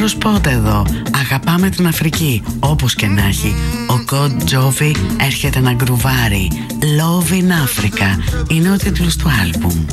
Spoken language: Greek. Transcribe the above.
Σταύρος Πόντα εδώ. Αγαπάμε την Αφρική. Όπως και να έχει, ο Κοντ Τζόβι έρχεται να γκρουβάρει. Love in Africa είναι ο τίτλος του άλμπουμ.